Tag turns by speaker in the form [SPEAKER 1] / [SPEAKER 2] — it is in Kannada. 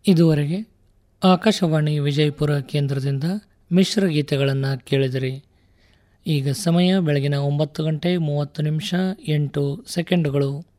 [SPEAKER 1] ಇದುವರೆಗೆ ಆಕಾಶವಾಣಿ ವಿಜಯಪುರ ಕೇಂದ್ರದಿಂದ ಮಿಶ್ರ ಗೀತೆಗಳನ್ನು ಕೇಳಿದಿರಿ. ಈಗ ಸಮಯ ಬೆಳಗಿನ 9:30 8 ಸೆಕೆಂಡುಗಳು.